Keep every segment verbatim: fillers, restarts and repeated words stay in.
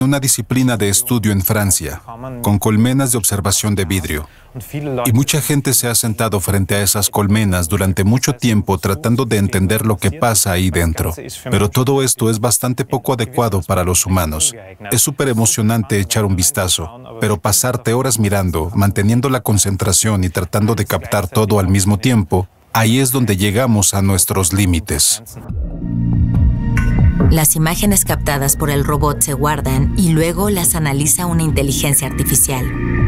una disciplina de estudio en Francia, con colmenas de observación de vidrio. Y mucha gente se ha sentado frente a esas colmenas durante mucho tiempo tratando de entender lo que pasa ahí dentro. Pero todo esto es bastante poco adecuado para los humanos. Es súper emocionante echar un vistazo, pero pasarte horas mirando, manteniendo la concentración y tratando de captar todo al mismo tiempo, ahí es donde llegamos a nuestros límites. Las imágenes captadas por el robot se guardan y luego las analiza una inteligencia artificial.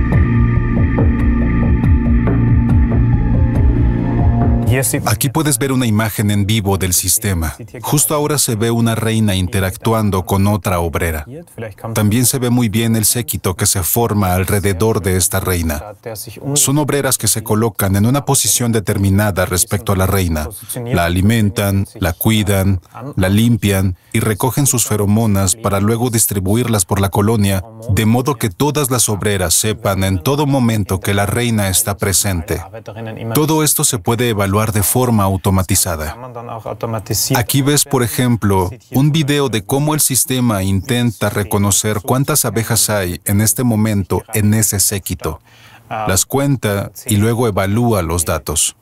Aquí puedes ver una imagen en vivo del sistema. Justo ahora se ve una reina interactuando con otra obrera. También se ve muy bien el séquito que se forma alrededor de esta reina. Son obreras que se colocan en una posición determinada respecto a la reina. La alimentan, la cuidan, la limpian y recogen sus feromonas para luego distribuirlas por la colonia, de modo que todas las obreras sepan en todo momento que la reina está presente. Todo esto se puede evaluar de forma automatizada. Aquí ves, por ejemplo, un video de cómo el sistema intenta reconocer cuántas abejas hay en este momento en ese séquito. Las cuenta y luego evalúa los datos.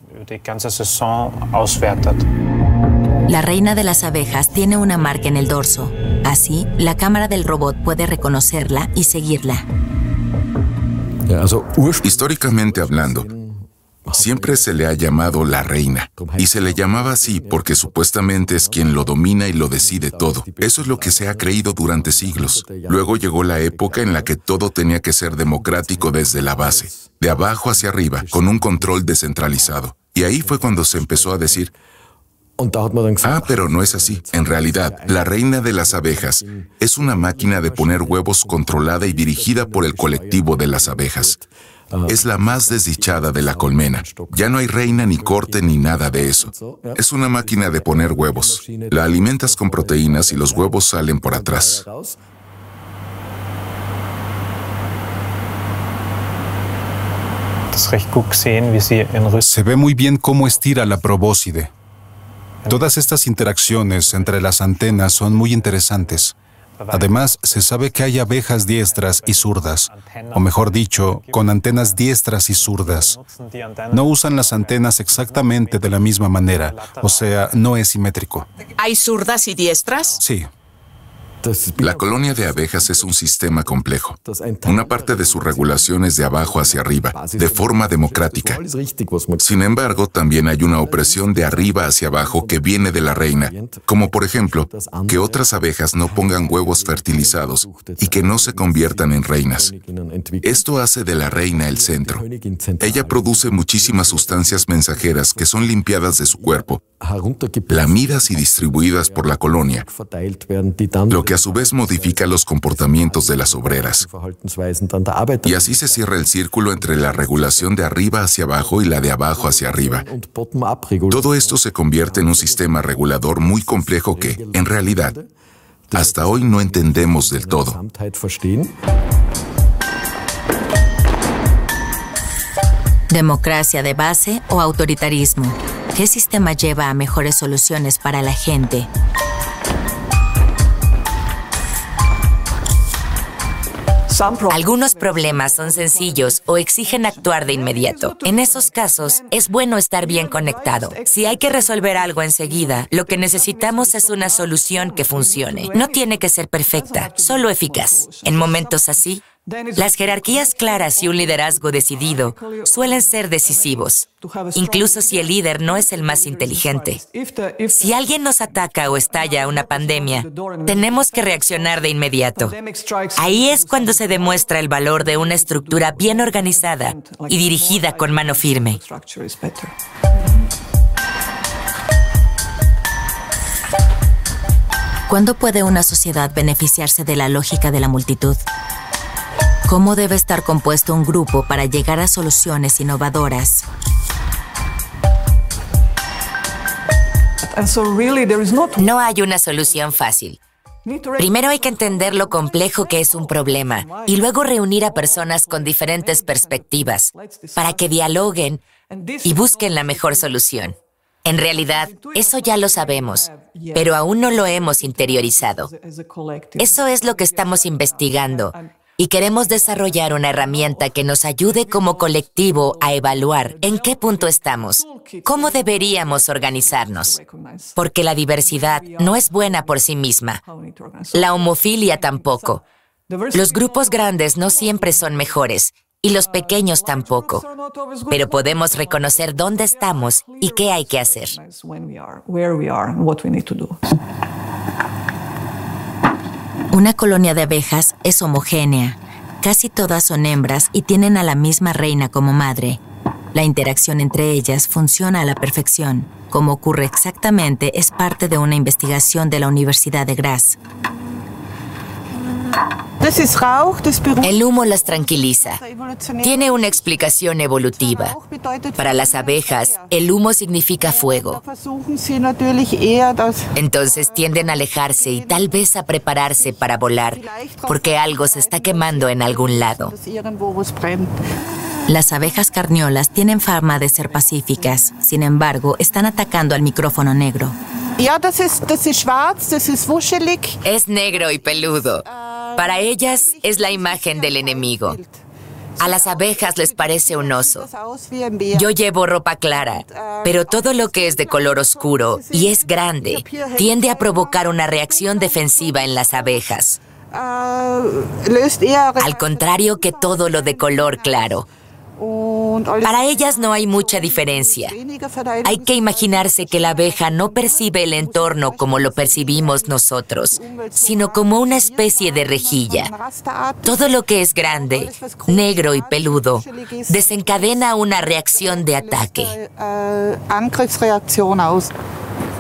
La reina de las abejas tiene una marca en el dorso. Así, la cámara del robot puede reconocerla y seguirla. Históricamente hablando, siempre se le ha llamado la reina, y se le llamaba así porque supuestamente es quien lo domina y lo decide todo. Eso es lo que se ha creído durante siglos. Luego llegó la época en la que todo tenía que ser democrático desde la base, de abajo hacia arriba, con un control descentralizado. Y ahí fue cuando se empezó a decir, ah, pero no es así. En realidad, la reina de las abejas es una máquina de poner huevos controlada y dirigida por el colectivo de las abejas. Es la más desdichada de la colmena. Ya no hay reina ni corte ni nada de eso. Es una máquina de poner huevos. La alimentas con proteínas y los huevos salen por atrás. Se ve muy bien cómo estira la probóscide. Todas estas interacciones entre las antenas son muy interesantes. Además, se sabe que hay abejas diestras y zurdas, o mejor dicho, con antenas diestras y zurdas. No usan las antenas exactamente de la misma manera, o sea, no es simétrico. ¿Hay zurdas y diestras? Sí. La colonia de abejas es un sistema complejo. Una parte de su regulación es de abajo hacia arriba, de forma democrática. Sin embargo, también hay una opresión de arriba hacia abajo que viene de la reina, como por ejemplo, que otras abejas no pongan huevos fertilizados y que no se conviertan en reinas. Esto hace de la reina el centro. Ella produce muchísimas sustancias mensajeras que son limpiadas de su cuerpo, lamidas y distribuidas por la colonia, lo que a su vez modifica los comportamientos de las obreras. Y así se cierra el círculo entre la regulación de arriba hacia abajo y la de abajo hacia arriba. Todo esto se convierte en un sistema regulador muy complejo que, en realidad, hasta hoy no entendemos del todo. ¿Democracia de base o autoritarismo? ¿Qué sistema lleva a mejores soluciones para la gente? Algunos problemas son sencillos o exigen actuar de inmediato. En esos casos, es bueno estar bien conectado. Si hay que resolver algo enseguida, lo que necesitamos es una solución que funcione. No tiene que ser perfecta, solo eficaz. En momentos así, las jerarquías claras y un liderazgo decidido suelen ser decisivos, incluso si el líder no es el más inteligente. Si alguien nos ataca o estalla una pandemia, tenemos que reaccionar de inmediato. Ahí es cuando se demuestra el valor de una estructura bien organizada y dirigida con mano firme. ¿Cuándo puede una sociedad beneficiarse de la lógica de la multitud? ¿Cómo debe estar compuesto un grupo para llegar a soluciones innovadoras? No hay una solución fácil. Primero hay que entender lo complejo que es un problema y luego reunir a personas con diferentes perspectivas para que dialoguen y busquen la mejor solución. En realidad, eso ya lo sabemos, pero aún no lo hemos interiorizado. Eso es lo que estamos investigando y queremos desarrollar una herramienta que nos ayude como colectivo a evaluar en qué punto estamos, cómo deberíamos organizarnos. Porque la diversidad no es buena por sí misma. La homofilia tampoco. Los grupos grandes no siempre son mejores. Y los pequeños tampoco. Pero podemos reconocer dónde estamos y qué hay que hacer. Una colonia de abejas es homogénea. Casi todas son hembras y tienen a la misma reina como madre. La interacción entre ellas funciona a la perfección. Como ocurre exactamente, es parte de una investigación de la Universidad de Graz. El humo las tranquiliza. Tiene una explicación evolutiva. Para las abejas, el humo significa fuego. Entonces tienden a alejarse y tal vez a prepararse para volar, porque algo se está quemando en algún lado. Las abejas carniolas tienen fama de ser pacíficas. Sin embargo, están atacando al micrófono negro. Es negro y peludo. Para ellas es la imagen del enemigo. A las abejas les parece un oso. Yo llevo ropa clara, pero todo lo que es de color oscuro y es grande tiende a provocar una reacción defensiva en las abejas. Al contrario que todo lo de color claro. Para ellas no hay mucha diferencia. Hay que imaginarse que la abeja no percibe el entorno como lo percibimos nosotros, sino como una especie de rejilla. Todo lo que es grande, negro y peludo, desencadena una reacción de ataque.